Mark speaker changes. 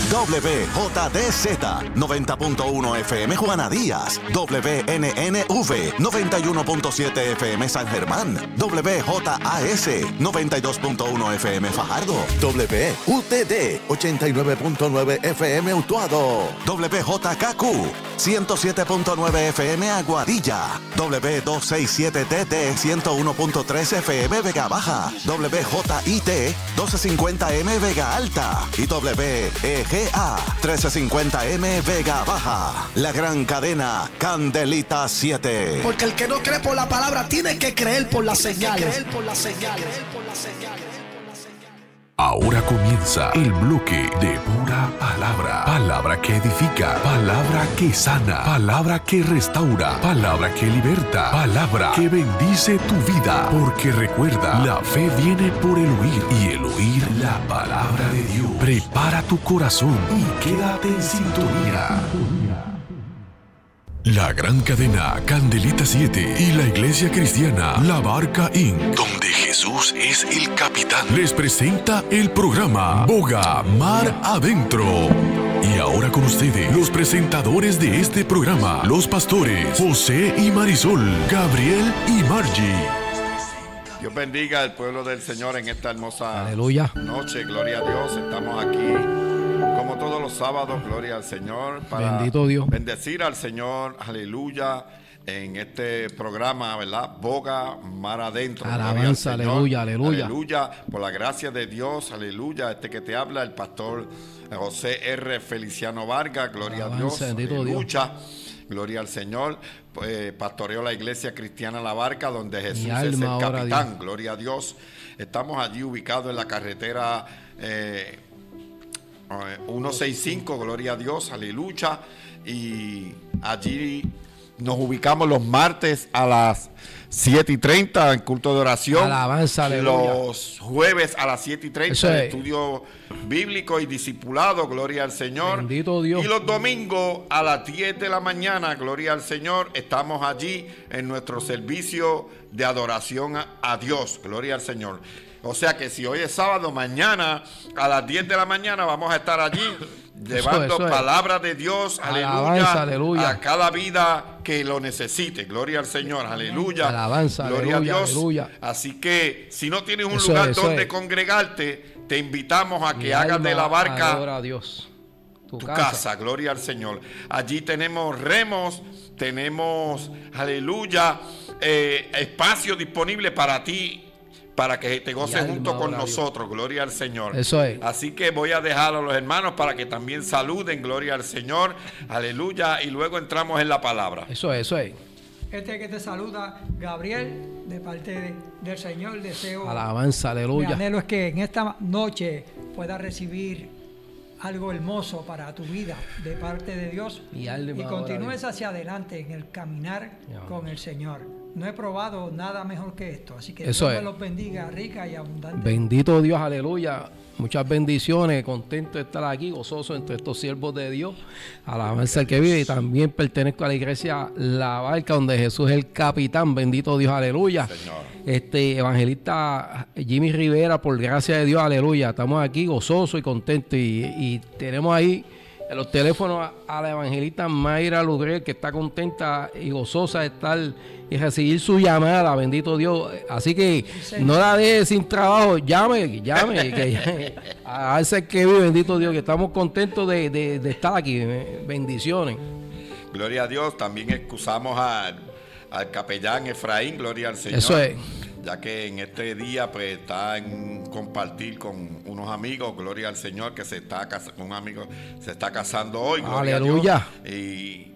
Speaker 1: WJDZ 90.1 FM Juana Díaz, WNNV 91.7 FM San Germán, WJAS 92.1 FM Fajardo, WUTD 89.9 FM Utuado, WJKQ 107.9 FM Aguadilla, W267TT 101.3 FM Vega Baja, WJIT 1250M Vega Alta y WEGA 1350M Vega Baja. La gran cadena Candelita 7.
Speaker 2: Porque el que no cree por la palabra tiene que creer por las señales.
Speaker 3: Ahora comienza el bloque de pura palabra. Palabra que edifica, palabra que sana, palabra que restaura, palabra que liberta, palabra que bendice tu vida. Porque recuerda, la fe viene por el oír y el oír la palabra de Dios. Prepara tu corazón y quédate en sintonía. La gran cadena Candelita 7 y la iglesia cristiana La Barca Inc., donde Jesús es el capitán, les presenta el programa Boga Mar Adentro. Y ahora con ustedes, los presentadores de este programa, los pastores José y Marisol, Gabriel y Margie.
Speaker 4: Dios bendiga al pueblo del Señor en esta hermosa
Speaker 2: Aleluya.
Speaker 4: noche. Gloria a Dios. Estamos aquí como todos los sábados. Gloria al Señor. Para
Speaker 2: Bendito Dios.
Speaker 4: Bendecir al Señor. Aleluya. En este programa, ¿verdad? Boga Mar Adentro.
Speaker 2: Alabanza, aleluya, aleluya.
Speaker 4: Aleluya. Por la gracia de Dios. Aleluya. Este que te habla, el pastor José R. Feliciano Vargas. Gloria
Speaker 2: Alabanza,
Speaker 4: a Dios.
Speaker 2: bendito
Speaker 4: Aleluya. Gloria al Señor. Pastoreo la iglesia cristiana La Barca, donde Jesús es el capitán. Gloria a Dios. Estamos allí ubicados en la carretera 165. Gloria a Dios. Aleluya. Y allí nos ubicamos los martes a las 7:30 en culto de oración.
Speaker 2: Alabanza, aleluya.
Speaker 4: Los jueves a las 7:30 en estudio bíblico y discipulado. Gloria al Señor.
Speaker 2: Bendito Dios.
Speaker 4: Y los domingos a las 10 de la mañana, gloria al Señor, estamos allí en nuestro servicio de adoración a Dios. Gloria al Señor. O sea que si hoy es sábado, mañana a las 10 de la mañana vamos a estar allí llevando palabra de Dios,
Speaker 2: alabanza, aleluya,
Speaker 4: a cada vida que lo necesite. Gloria al Señor, aleluya.
Speaker 2: Alabanza,
Speaker 4: gloria
Speaker 2: aleluya,
Speaker 4: a Dios.
Speaker 2: Aleluya.
Speaker 4: Así que si no tienes un lugar donde congregarte, te invitamos a que hagas de La Barca
Speaker 2: a Dios. Tu
Speaker 4: casa. Gloria al Señor. Allí tenemos remos, tenemos, aleluya, espacio disponible para ti, para que te goces junto con nosotros. Gloria al Señor.
Speaker 2: Eso es.
Speaker 4: Así que voy a dejar a los hermanos para que también saluden. Gloria al Señor. Aleluya. Y luego entramos en la palabra.
Speaker 2: Eso es.
Speaker 5: Este que te saluda, Gabriel, de parte del Señor. Deseo.
Speaker 2: Alabanza, aleluya.
Speaker 5: Mi anhelo es que en esta noche puedas recibir algo hermoso para tu vida de parte de Dios y continúes hacia adelante en el caminar con el Señor. No he probado nada mejor que esto, así que Dios me los bendiga rica y abundante.
Speaker 2: Bendito Dios, aleluya. Muchas bendiciones, contento de estar aquí, gozoso entre estos siervos de Dios. Alabanza al que vive, y también pertenezco a la iglesia La Barca, donde Jesús es el capitán. Bendito Dios, aleluya. Señor. Evangelista Jimmy Rivera, por gracia de Dios, aleluya. Estamos aquí gozosos y contentos y tenemos ahí en los teléfonos a la evangelista Mayra Lugrel, que está contenta y gozosa de estar y recibir su llamada, bendito Dios. Así que no la deje sin trabajo, llame, que a ese que vive, bendito Dios, que estamos contentos de estar aquí. Bendiciones.
Speaker 4: Gloria a Dios. También excusamos al capellán Efraín, gloria al Señor.
Speaker 2: Eso es.
Speaker 4: Ya que en este día pues está en compartir con unos amigos, gloria al Señor, que un amigo se está casando hoy, gloria
Speaker 2: aleluya.
Speaker 4: a Dios.